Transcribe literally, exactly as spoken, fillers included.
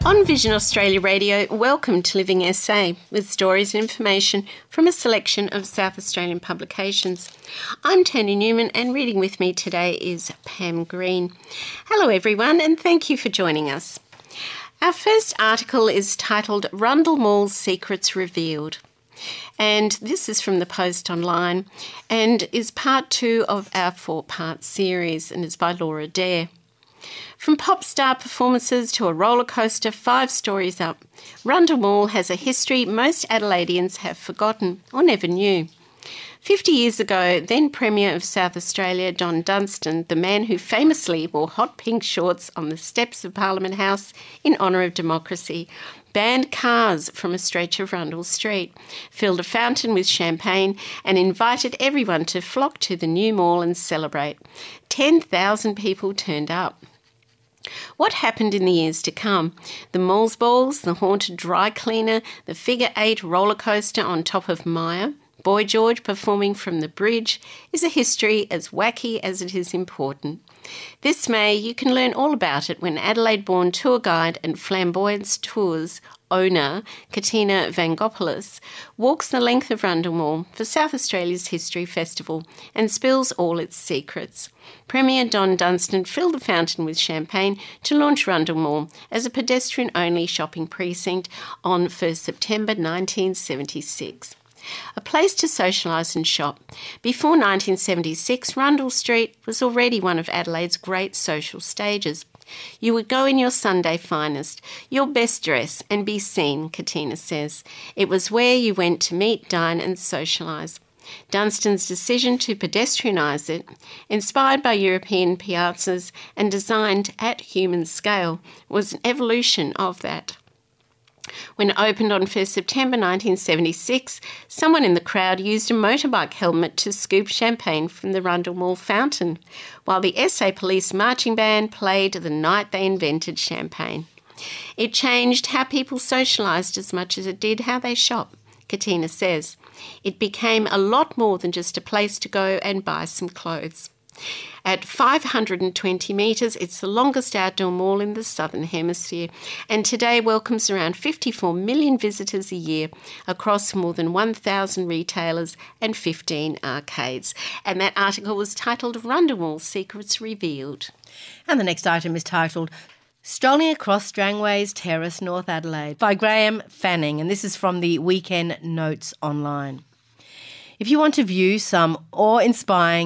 On Vision Australia Radio, welcome to Living S A, with stories and information from a selection of South Australian publications. I'm Tony Newman, and reading with me today is Pam Green. Hello everyone, and thank you for joining us. Our first article is titled Rundle Mall's Secrets Revealed, and this is from the Post Online and is part two of our four-part series, and is by Laura Dare. From pop star performances to a roller coaster five stories up, Rundle Mall has a history most Adelaideans have forgotten or never knew. Fifty years ago, then Premier of South Australia, Don Dunstan, the man who famously wore hot pink shorts on the steps of Parliament House in honour of democracy, banned cars from a stretch of Rundle Street, filled a fountain with champagne and invited everyone to flock to the new mall and celebrate. ten thousand people turned up. What happened in the years to come? The Malls Balls, the haunted dry cleaner, the figure eight roller coaster on top of Maya, Boy George performing from the bridge, is a history as wacky as it is important. This May, you can learn all about it when Adelaide-born tour guide and Flamboyance Tours owner, Katina Vangopoulos, walks the length of Rundle Mall for South Australia's History Festival and spills all its secrets. Premier Don Dunstan filled the fountain with champagne to launch Rundle Mall as a pedestrian-only shopping precinct on first September nineteen seventy-six. A place to socialise and shop. Before nineteen seventy-six, Rundle Street was already one of Adelaide's great social stages. You would go in your Sunday finest, your best dress, and be seen, Katina says. It was where you went to meet, dine and socialise. Dunstan's decision to pedestrianise it, inspired by European piazzas and designed at human scale, was an evolution of that. When it opened on first September nineteen seventy-six, someone in the crowd used a motorbike helmet to scoop champagne from the Rundle Mall fountain, while the S A Police marching band played the night they invented champagne. It changed how people socialised as much as it did how they shop, Katina says. It became a lot more than just a place to go and buy some clothes. At five hundred twenty metres, it's the longest outdoor mall in the Southern Hemisphere, and today welcomes around fifty-four million visitors a year across more than one thousand retailers and fifteen arcades. And that article was titled Rundle Mall Secrets Revealed. And the next item is titled Strolling Across Strangways Terrace, North Adelaide by Graham Fanning, and this is from the Weekend Notes Online. If you want to view some awe-inspiring